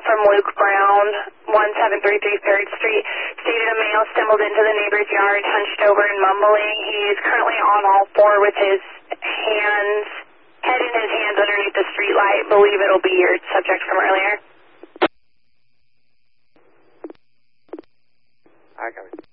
from Luke Brown, 1733 3rd Street. Stated a male stumbled into the neighbor's yard, hunched over and mumbling. He's currently on all four with his head in his hands underneath the street light. Believe it'll be your subject from earlier. I got it.